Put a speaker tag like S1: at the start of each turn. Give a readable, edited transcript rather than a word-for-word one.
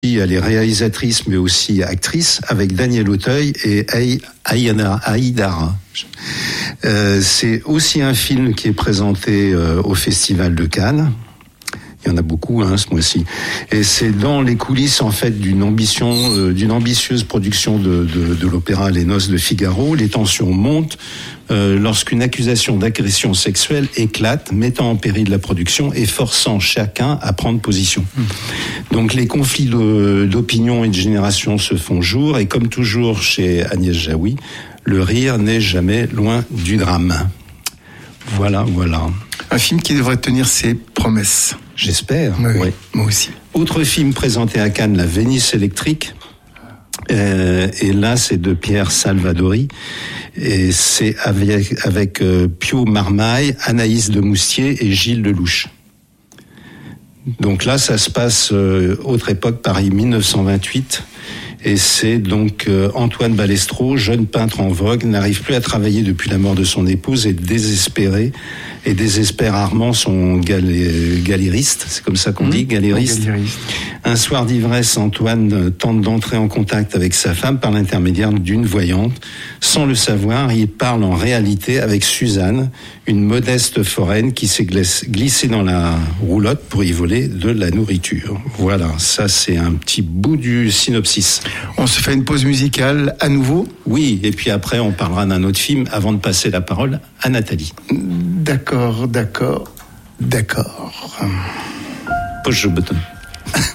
S1: Elle est réalisatrice mais aussi actrice avec Daniel Auteuil et Aïdara. C'est aussi un film qui est présenté au Festival de Cannes. Il y en a beaucoup ce mois-ci. Et c'est dans les coulisses en fait d'une ambitieuse production de l'opéra Les Noces de Figaro. Les tensions montent lorsqu'une accusation d'agression sexuelle éclate, mettant en péril la production et forçant chacun à prendre position. Donc les conflits d'opinion et de génération se font jour, et comme toujours chez Agnès Jaoui, le rire n'est jamais loin du drame. Voilà.
S2: Un film qui devrait tenir ses promesses.
S1: J'espère.
S2: Oui, moi aussi.
S1: Autre film présenté à Cannes, La Vénice électrique. Et là, c'est de Pierre Salvadori. Et c'est avec Pio Marmaille, Anaïs de Moustier et Gilles Lelouch. Donc là, ça se passe autre époque, Paris 1928. Et c'est donc Antoine Balestro, jeune peintre en vogue, n'arrive plus à travailler depuis la mort de son épouse et désespéré, et désespère rarement son galériste, c'est comme ça qu'on dit, galériste. Un soir d'ivresse, Antoine tente d'entrer en contact avec sa femme par l'intermédiaire d'une voyante. Sans le savoir, il parle en réalité avec Suzanne, une modeste foraine qui s'est glissée dans la roulotte pour y voler de la nourriture. Voilà, ça c'est un petit bout du synopsis.
S2: On se fait une pause musicale à nouveau ?
S1: Oui, et puis après on parlera d'un autre film avant de passer la parole à Nathalie.
S2: D'accord.
S1: Push the button.